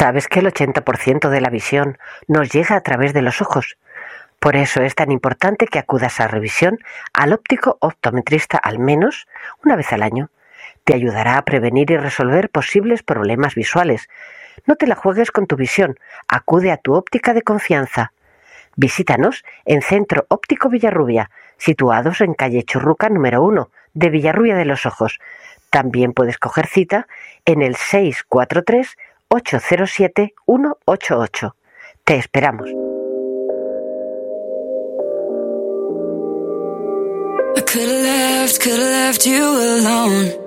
Sabes que el 80% de la visión nos llega a través de los ojos. Por eso es tan importante que acudas a revisión al óptico optometrista al menos una vez al año. Te ayudará a prevenir y resolver posibles problemas visuales. No te la juegues con tu visión. Acude a tu óptica de confianza. Visítanos en Centro Óptico Villarrubia, situados en calle Churruca número 1 de Villarrubia de los Ojos. También puedes coger cita en el 643-807-188. Te esperamos. I could've left you alone.